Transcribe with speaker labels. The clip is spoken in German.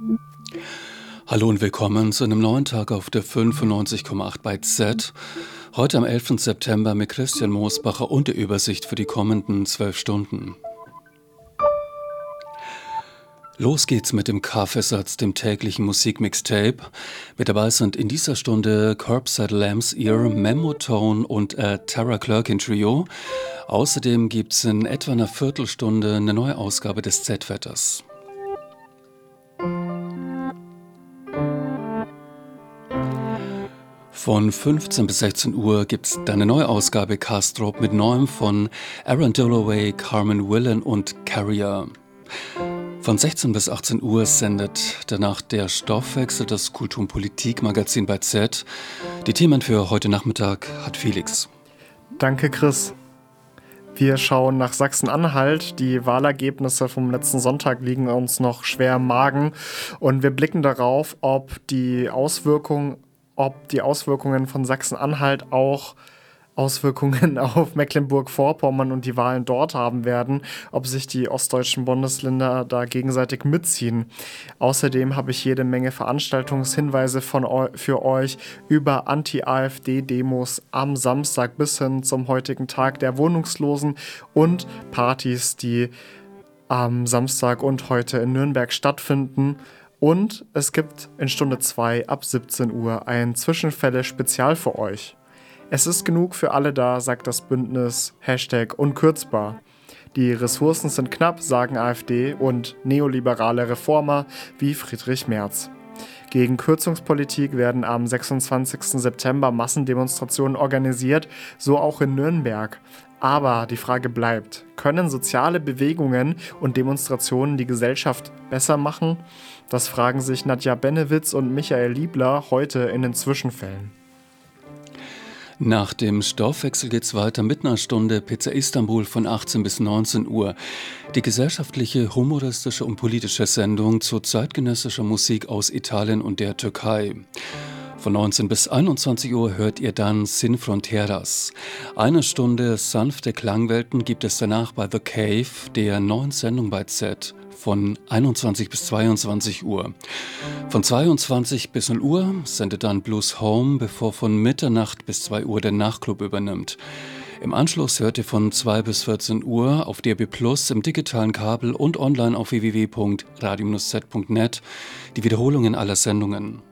Speaker 1: Hallo und willkommen zu einem neuen Tag auf der 95,8 bei Z. Heute am 11. September mit Christian Moosbacher und der Übersicht für die kommenden 12 Stunden. Los geht's mit dem K-Versatz, dem täglichen Musikmixtape. Mit dabei sind in dieser Stunde Curbside Lamb's Ear, Memotone und Tara Clerkin Trio. Außerdem gibt's in etwa einer Viertelstunde eine neue Ausgabe des Z-Wetters. Von 15 bis 16 Uhr gibt's dann eine neue Ausgabe Castrop mit Neuem von Aaron Dilloway, Carmen Willen und Carrier. Von 16 bis 18 Uhr sendet danach der Stoffwechsel, das Kultur- und Politik-Magazin bei Z. Die Themen für heute Nachmittag hat Felix.
Speaker 2: Danke, Chris. Wir schauen nach Sachsen-Anhalt. Die Wahlergebnisse vom letzten Sonntag liegen uns noch schwer im Magen. Und wir blicken darauf, ob die Auswirkungen von Sachsen-Anhalt auch Auswirkungen auf Mecklenburg-Vorpommern und die Wahlen dort haben werden, ob sich die ostdeutschen Bundesländer da gegenseitig mitziehen. Außerdem habe ich jede Menge Veranstaltungshinweise für euch über Anti-AfD-Demos am Samstag bis hin zum heutigen Tag der Wohnungslosen und Partys, die am Samstag und heute in Nürnberg stattfinden. Und es gibt in Stunde 2 ab 17 Uhr ein Zwischenfälle-Spezial für euch. Es ist genug für alle da, sagt das Bündnis #unkürzbar. Die Ressourcen sind knapp, sagen AfD und neoliberale Reformer wie Friedrich Merz. Gegen Kürzungspolitik werden am 26. September Massendemonstrationen organisiert, so auch in Nürnberg. Aber die Frage bleibt, können soziale Bewegungen und Demonstrationen die Gesellschaft besser machen? Das fragen sich Nadja Benewitz und Michael Liebler heute in den Zwischenfällen.
Speaker 1: Nach dem Stoffwechsel geht's weiter mit einer Stunde Pizza Istanbul von 18 bis 19 Uhr. Die gesellschaftliche, humoristische und politische Sendung zu zeitgenössischer Musik aus Italien und der Türkei. Von 19 bis 21 Uhr hört ihr dann Sin Fronteras. Eine Stunde sanfte Klangwelten gibt es danach bei The Cave, der neuen Sendung bei Z, von 21 bis 22 Uhr. Von 22 bis 0 Uhr sendet dann Blues Home, bevor von Mitternacht bis 2 Uhr der Nachtclub übernimmt. Im Anschluss hört ihr von 2 bis 14 Uhr auf DAB+, im digitalen Kabel und online auf www.radio-z.net die Wiederholungen aller Sendungen.